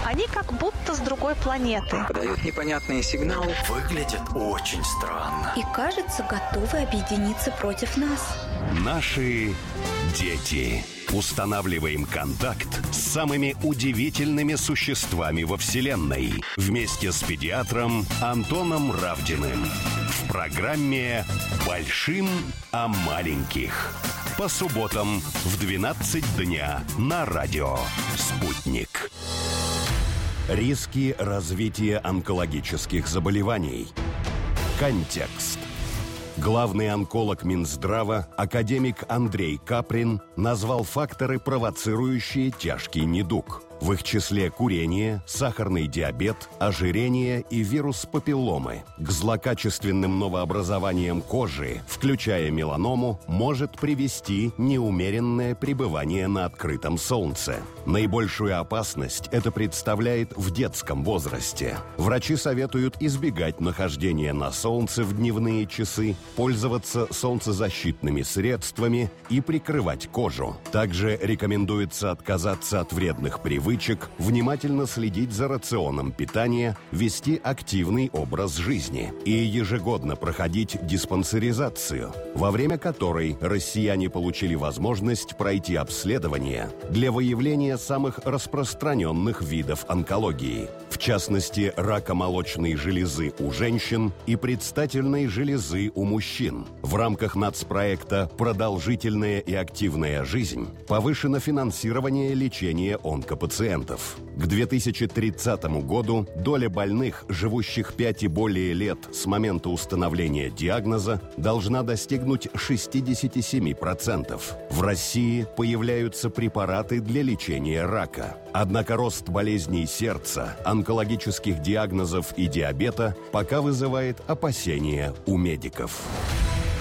Они как будто с другой планеты. Подают непонятные сигналы. Выглядят очень странно. И, кажется, готовы объединиться против нас. Наши дети. Устанавливаем контакт с самыми удивительными существами во Вселенной. Вместе с педиатром Антоном Равдиным. В программе «Большим о маленьких». По субботам в 12 дня на радио «Спутник». Риски развития онкологических заболеваний. Контекст. Главный онколог Минздрава, академик Андрей Каприн, назвал факторы, провоцирующие тяжкий недуг. В их числе курение, сахарный диабет, ожирение и вирус папилломы. К злокачественным новообразованиям кожи, включая меланому, может привести неумеренное пребывание на открытом солнце. Наибольшую опасность это представляет в детском возрасте. Врачи советуют избегать нахождения на солнце в дневные часы, пользоваться солнцезащитными средствами и прикрывать кожу. Также рекомендуется отказаться от вредных привычек, внимательно следить за рационом питания, вести активный образ жизни и ежегодно проходить диспансеризацию, во время которой россияне получили возможность пройти обследование для выявления самых распространенных видов онкологии, в частности, рака молочной железы у женщин и предстательной железы у мужчин. В рамках нацпроекта «Продолжительная и активная жизнь» повышено финансирование лечения онкопациентов. К 2030 году доля больных, живущих 5 и более лет с момента установления диагноза, должна достигнуть 67%. В России появляются препараты для лечения рака. Однако рост болезней сердца, онкологических диагнозов и диабета пока вызывает опасения у медиков.